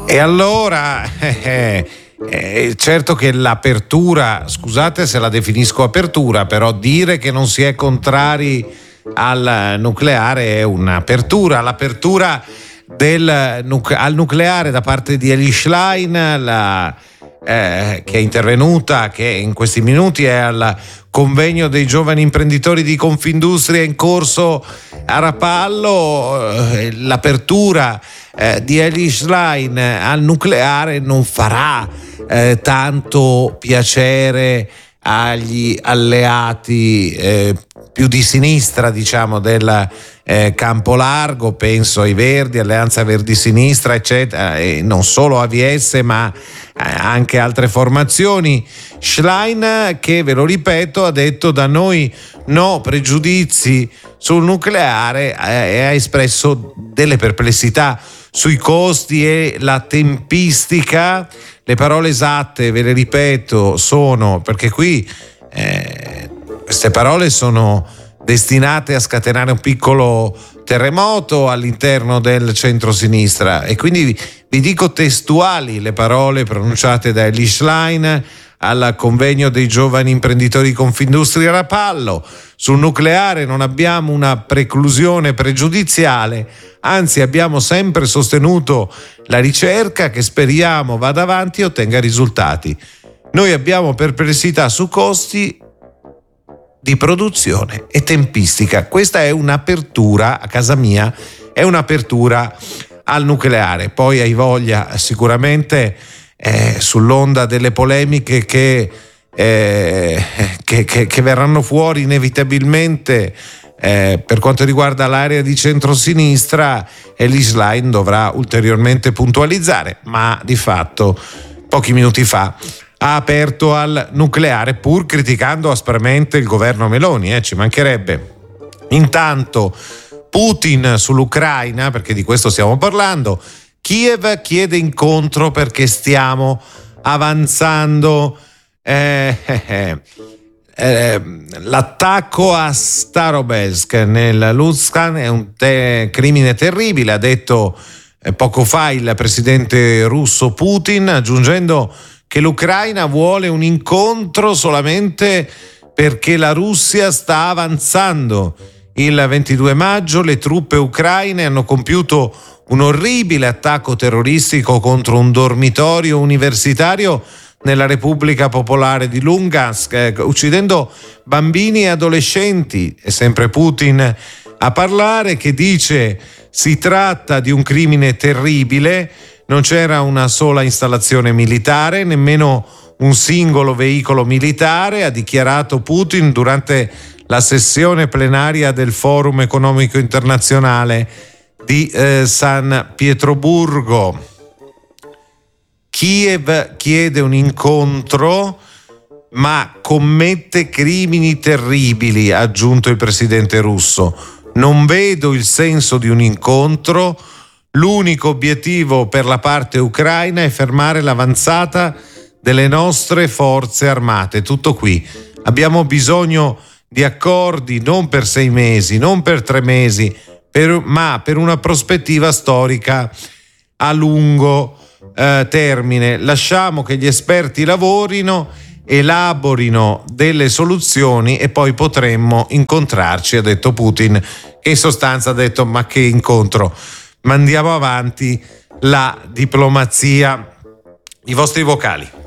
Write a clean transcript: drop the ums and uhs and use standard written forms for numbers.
E allora, certo che l'apertura, scusate se la definisco apertura, però dire che non si è contrari al nucleare è un'apertura. L'apertura al nucleare da parte di Eli Schlein, che è intervenuta, che in questi minuti è al convegno dei giovani imprenditori di Confindustria in corso a Rapallo. L'apertura di Eli Schlein al nucleare non farà tanto piacere agli alleati più di sinistra, diciamo, del campo largo, penso ai Verdi, Alleanza Verdi-Sinistra, eccetera, e non solo AVS ma anche altre formazioni. Schlein, che ve lo ripeto, ha detto: da noi no pregiudizi sul nucleare, e ha espresso delle perplessità sui costi e la tempistica. Le parole esatte, ve le ripeto, sono, perché qui queste parole sono destinate a scatenare un piccolo terremoto all'interno del centro-sinistra, e quindi vi dico testuali le parole pronunciate da Eli Schlein al convegno dei giovani imprenditori di Confindustria Rapallo. Sul nucleare non abbiamo una preclusione pregiudiziale, anzi abbiamo sempre sostenuto la ricerca, che speriamo vada avanti e ottenga risultati. Noi abbiamo perplessità su costi di produzione e tempistica. Questa è un'apertura, a casa mia, è un'apertura al nucleare. Poi hai voglia sicuramente sull'onda delle polemiche che verranno fuori inevitabilmente per quanto riguarda l'area di centrosinistra, Eli Schlein dovrà ulteriormente puntualizzare, ma di fatto pochi minuti fa ha aperto al nucleare, pur criticando aspramente il governo Meloni, ci mancherebbe. Intanto Putin sull'Ucraina, perché di questo stiamo parlando, Kiev chiede incontro perché stiamo avanzando. L'attacco a Starobelsk nel Luhansk è un crimine terribile, ha detto poco fa il presidente russo Putin, aggiungendo che l'Ucraina vuole un incontro solamente perché la Russia sta avanzando. Il 22 maggio le truppe ucraine hanno compiuto un orribile attacco terroristico contro un dormitorio universitario nella Repubblica Popolare di Lugansk, uccidendo bambini e adolescenti. È sempre Putin a parlare, che dice: si tratta di un crimine terribile, non c'era una sola installazione militare, nemmeno un singolo veicolo militare, ha dichiarato Putin durante la sessione plenaria del Forum Economico Internazionale di San Pietroburgo. Kiev chiede un incontro, ma commette crimini terribili, ha aggiunto il presidente russo. Non vedo il senso di un incontro. L'unico obiettivo per la parte ucraina è fermare l'avanzata delle nostre forze armate. Tutto qui. Abbiamo bisogno di accordi non per 6 mesi, non per 3 mesi, ma per una prospettiva storica a lungo termine. Lasciamo che gli esperti lavorino, elaborino delle soluzioni e poi potremmo incontrarci, ha detto Putin, che in sostanza ha detto: ma che incontro, mandiamo avanti la diplomazia. I vostri vocali.